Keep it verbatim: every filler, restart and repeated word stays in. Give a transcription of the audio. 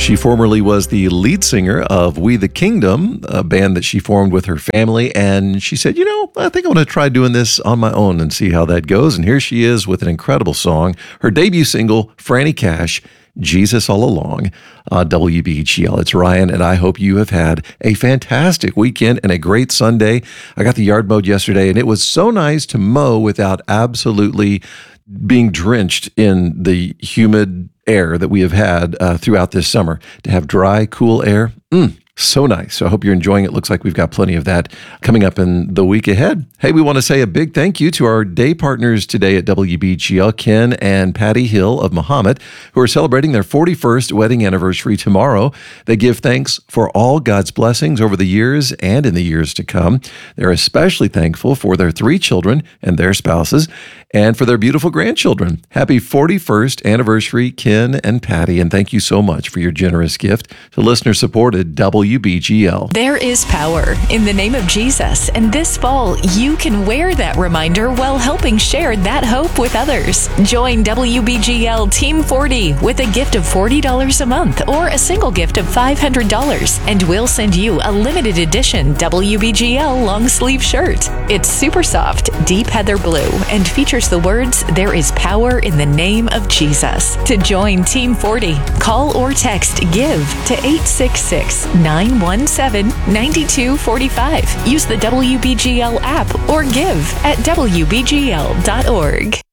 She formerly was the lead singer of We the Kingdom, a band that she formed with her family, and she said, you know, I think I want to try doing this on my own and see how that goes. And here she is with an incredible song, her debut single, Franny Cash, Jesus All Along, uh, W B G L. It's Ryan, and I hope you have had a fantastic weekend and a great Sunday. I got the yard mowed yesterday, and it was so nice to mow without absolutely being drenched in the humid air that we have had uh, throughout this summer. To have dry, cool air, mm, so nice. So I hope you're enjoying it. Looks like we've got plenty of that coming up in the week ahead. Hey, we want to say a big thank you to our day partners today at W B G L, Ken and Patty Hill of Mahomet, who are celebrating their forty-first wedding anniversary tomorrow. They give thanks for all God's blessings over the years and in the years to come. They're especially thankful for their three children and their spouses, and for their beautiful grandchildren. Happy forty-first anniversary, Ken and Patty, and thank you so much for your generous gift to listener-supported W B G L. There is power in the name of Jesus, and this fall, you can wear that reminder while helping share that hope with others. Join W B G L Team forty with a gift of forty dollars a month or a single gift of five hundred dollars, and we'll send you a limited edition W B G L long sleeve shirt. It's super soft, deep heather blue, and features the words, "There is power in the name of Jesus." To join Team forty, call or text GIVE to eight six six, nine one seven, nine two four five. Use the W B G L app or give at W B G L dot org.